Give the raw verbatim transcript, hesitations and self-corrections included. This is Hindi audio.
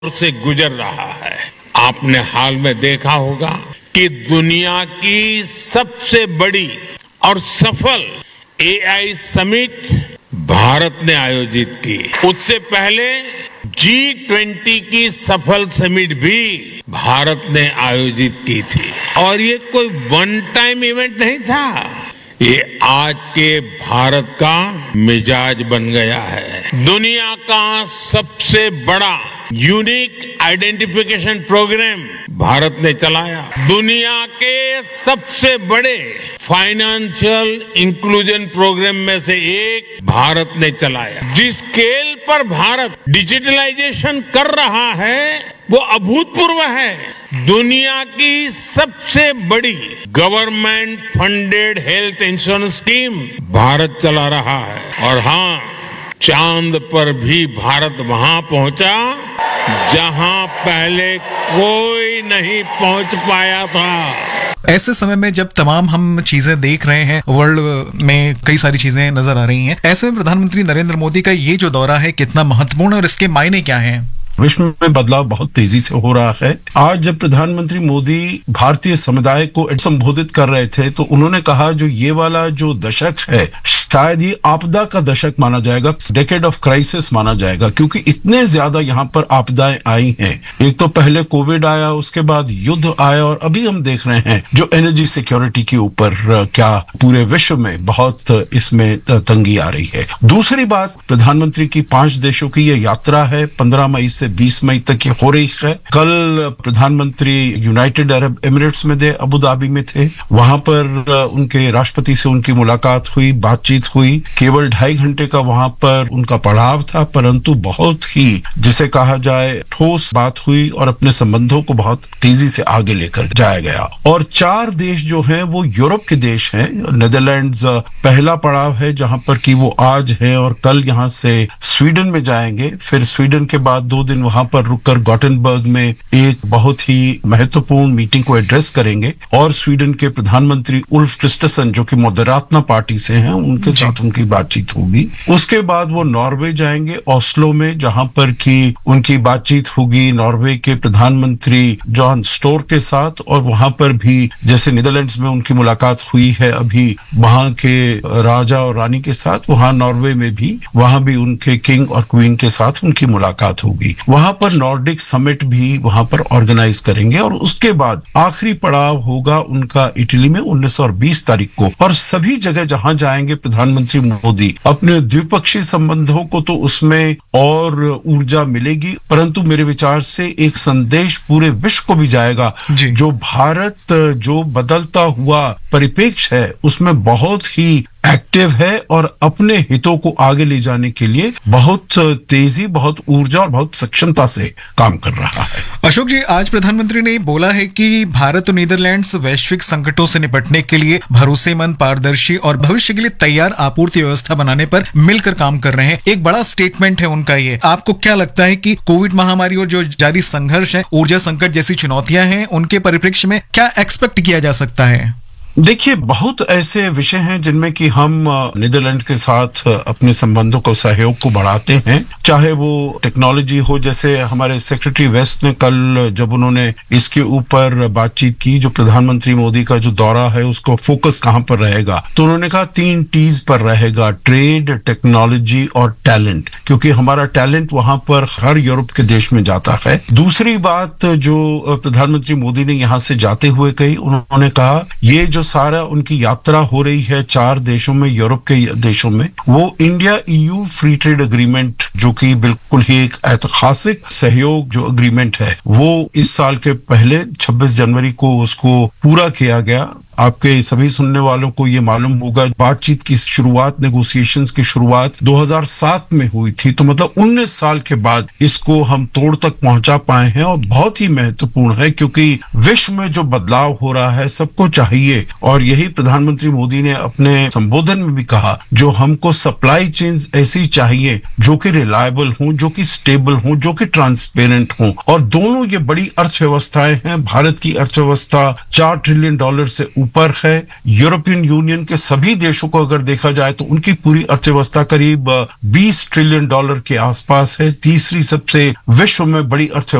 से गुजर रहा है। आपने हाल में देखा होगा कि दुनिया की सबसे बड़ी और सफल एआई समिट भारत ने आयोजित की। उससे पहले जी ट्वेंटी की सफल समिट भी भारत ने आयोजित की थी और ये कोई वन टाइम इवेंट नहीं था, ये आज के भारत का मिजाज बन गया है। दुनिया का सबसे बड़ा यूनिक आइडेंटिफिकेशन प्रोग्राम भारत ने चलाया। दुनिया के सबसे बड़े फाइनेंशियल इंक्लूजन प्रोग्राम में से एक भारत ने चलाया। जिस स्केल पर भारत डिजिटलाइजेशन कर रहा है वो अभूतपूर्व है। दुनिया की सबसे बड़ी government funded health insurance scheme Bharat चला रहा है। और हाँ, चांद पर भी भारत वहां पहुंचा जहां पहले कोई नहीं पहुंच पाया था। ऐसे समय में जब तमाम हम चीजें देख रहे हैं, वर्ल्ड में कई सारी चीजें नजर आ रही हैं, ऐसे में प्रधानमंत्री नरेंद्र मोदी का ये जो दौरा है कितना महत्वपूर्ण और इसके मायने क्या हैं? विश्व में बदलाव बहुत तेजी से हो रहा है। आज जब प्रधानमंत्री मोदी भारतीय समुदाय को संबोधित कर रहे थे तो उन्होंने कहा जो ये वाला जो दशक है शायद ये आपदा का दशक माना जाएगा, डेकेड ऑफ क्राइसिस माना जाएगा, क्योंकि इतने ज्यादा यहाँ पर आपदाएं आई हैं। एक तो पहले कोविड आया, उसके बाद युद्ध आया और अभी हम देख रहे हैं जो एनर्जी सिक्योरिटी के ऊपर क्या पूरे विश्व में बहुत इसमें तंगी आ रही है। दूसरी बात, प्रधानमंत्री की पांच देशों की ये यात्रा है, पंद्रह मई से बीस मई तक ये हो रही है। कल प्रधानमंत्री यूनाइटेड अरब एमिरेट्स में थे, अबू धाबी में थे, वहां पर उनके राष्ट्रपति से उनकी मुलाकात हुई, बातचीत हुई। केवल ढाई घंटे का वहां पर उनका पड़ाव था, परंतु बहुत ही जिसे कहा जाए ठोस बात हुई और अपने संबंधों को बहुत तेजी से आगे लेकर जाया गया। और चार देश जो हैं वो यूरोप के देश हैं। नेदरलैंड्स पहला पड़ाव है जहां पर कि वो आज है और कल यहां से स्वीडन में जाएंगे, फिर स्वीडन के बाद दो दिन वहां पर रुककर गॉटेनबर्ग में एक बहुत ही महत्वपूर्ण मीटिंग को एड्रेस करेंगे और स्वीडन के प्रधानमंत्री उल्फ क्रिस्टसन जो कि मोदेरातना पार्टी से हैं उनके साथ उनकी बातचीत होगी। उसके बाद वो नॉर्वे जाएंगे, ओस्लो में, जहां पर कि उनकी बातचीत होगी नॉर्वे के प्रधानमंत्री जॉन स्टोर के साथ। और वहां पर भी जैसे नीदरलैंड्स में उनकी मुलाकात हुई है अभी वहां के राजा और रानी के साथ, वहां नॉर्वे में भी वहां भी उनके किंग और क्वीन के साथ उनकी मुलाकात होगी। वहां पर नॉर्डिक समिट भी वहां पर ऑर्गेनाइज करेंगे और उसके बाद आखिरी पड़ाव होगा उनका इटली में उन्नीस और बीस तारीख को। और सभी जगह जहां जाएंगे प्रधानमंत्री मोदी अपने द्विपक्षीय संबंधों को तो उसमें और ऊर्जा मिलेगी, परंतु मेरे विचार से एक संदेश पूरे विश्व को भी जाएगा जो भारत जो बदलता हुआ परिप्रेक्ष्य है उसमें बहुत ही एक्टिव है और अपने हितों को आगे ले जाने के लिए बहुत तेजी, बहुत ऊर्जा और बहुत सक्षमता से काम कर रहा है। अशोक जी, आज प्रधानमंत्री ने बोला है कि भारत और नीदरलैंड्स वैश्विक संकटों से निपटने के लिए भरोसेमंद, पारदर्शी और भविष्य के लिए तैयार आपूर्ति व्यवस्था बनाने पर मिलकर काम कर रहे हैं। एक बड़ा स्टेटमेंट है उनका ये। आपको क्या लगता है कि कोविड महामारी और जो जारी संघर्ष है, ऊर्जा संकट जैसी चुनौतियां हैं, उनके परिप्रेक्ष्य में क्या एक्सपेक्ट किया जा सकता है? देखिए, बहुत ऐसे विषय हैं जिनमें कि हम नीदरलैंड के साथ अपने संबंधों को, सहयोग को बढ़ाते हैं, चाहे वो टेक्नोलॉजी हो। जैसे हमारे सेक्रेटरी वेस्ट ने कल जब उन्होंने इसके ऊपर बातचीत की, जो प्रधानमंत्री मोदी का जो दौरा है उसको फोकस कहां पर रहेगा, तो उन्होंने कहा तीन टीज पर रहेगा, ट्रेड, टेक्नोलॉजी और टैलेंट, क्योंकि हमारा टैलेंट वहां पर हर यूरोप के देश में जाता है। दूसरी बात जो प्रधानमंत्री मोदी ने यहां से जाते हुए कही, उन्होंने कहा ये जो सारा उनकी यात्रा हो रही है चार देशों में, यूरोप के देशों में, वो India EU free trade agreement जो कि बिल्कुल ही एक ऐतिहासिक सहयोग जो एग्रीमेंट है, वो इस साल के पहले छब्बीस जनवरी को उसको पूरा किया गया। आपके सभी सुनने वालों को ये मालूम होगा बातचीत की शुरुआत, नेगोशिएशंस की शुरुआत दो हज़ार सात में हुई थी, तो मतलब उन्नीस साल के बाद इसको हम तोड़ तक पहुंचा पाए हैं और बहुत ही महत्वपूर्ण है क्योंकि विश्व में जो बदलाव हो रहा है सबको चाहिए। और यही प्रधानमंत्री मोदी ने अपने संबोधन में भी कहा, जो हमको सप्लाई चेन्स ऐसी चाहिए जो कि रिलायबल हों, जो कि स्टेबल हों, जो कि ट्रांसपेरेंट हों। और दोनों ये बड़ी अर्थव्यवस्थाएं हैं। भारत की अर्थव्यवस्था चार ट्रिलियन डॉलर से ऊपर ऊपर है। यूरोपियन यूनियन के सभी देशों को अगर देखा जाए तो उनकी पूरी अर्थव्यवस्था करीब बीस ट्रिलियन डॉलर के आसपास है। तीसरी सबसे विश्व में बड़ी अर्थव्यवस्था